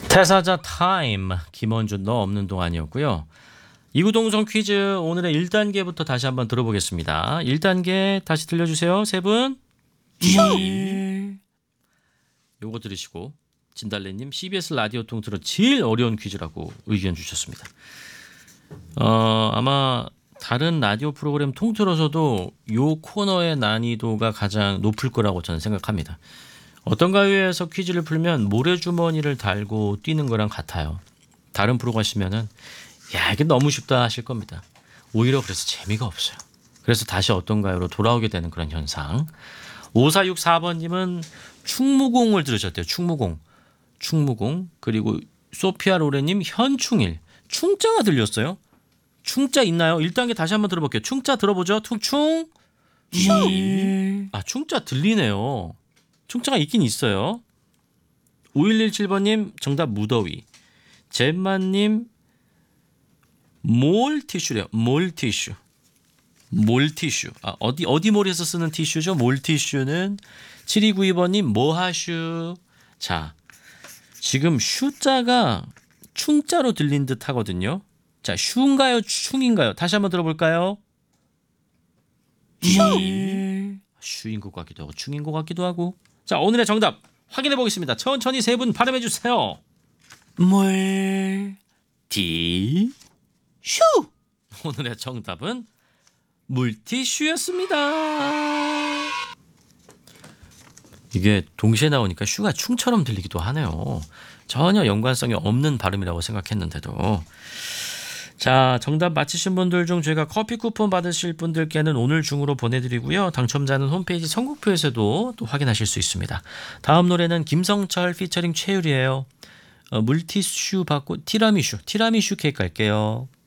태사자 타임 김원준 너 없는 동안이었고요. 이구동성 퀴즈 오늘의 1단계부터 다시 한번 들어보겠습니다. 1단계 다시 들려주세요. 세 분. 요거 들으시고 진달래님 CBS 라디오 통틀어 제일 어려운 퀴즈라고 의견 주셨습니다. 아마 다른 라디오 프로그램 통틀어서도 요 코너의 난이도가 가장 높을 거라고 저는 생각합니다. 어떤 가요에서 퀴즈를 풀면 모래주머니를 달고 뛰는 거랑 같아요. 다른 프로 가시면은 야 이게 너무 쉽다 하실 겁니다. 오히려 그래서 재미가 없어요. 그래서 다시 어떤 가요로 돌아오게 되는 그런 현상. 5464번님은 충무공을 들으셨대요. 충무공. 그리고 소피아 로레님 현충일. 충자가 들렸어요. 충자 있나요? 1단계 다시 한번 들어볼게요. 충자 들어보죠. 충. 아 충자 들리네요. 충자가 있긴 있어요. 5117번님 정답 무더위. 잼마님 몰티슈래요. 몰티슈. 어디 몰에서 쓰는 티슈죠? 몰티슈는 7292번님 뭐하슈. 자 지금 슈자가 충자로 들린 듯 하거든요. 자 슈인가요? 충인가요? 다시 한번 들어볼까요? 슈인 것 같기도 하고 충인 것 같기도 하고. 자 오늘의 정답 확인해 보겠습니다. 천천히 세 분 발음해 주세요. 물티슈. 오늘의 정답은 물티슈였습니다. 이게 동시에 나오니까 슈가 충처럼 들리기도 하네요. 전혀 연관성이 없는 발음이라고 생각했는데도. 자 정답 맞히신 분들 중 저희가 커피 쿠폰 받으실 분들께는 오늘 중으로 보내드리고요. 당첨자는 홈페이지 선곡표에서도 또 확인하실 수 있습니다. 다음 노래는 김성철 피처링 최율이에요. 물티슈 받고 티라미슈 케이크 갈게요.